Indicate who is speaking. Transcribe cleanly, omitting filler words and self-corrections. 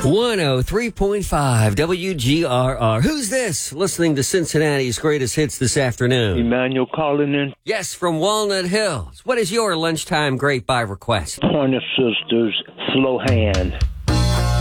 Speaker 1: 103.5 WGRR. Who's this? Listening to Cincinnati's greatest hits this afternoon.
Speaker 2: Emmanuel calling in.
Speaker 1: Yes, from Walnut Hills. What is your lunchtime great by request?
Speaker 2: Pointer Sisters, Slow Hand.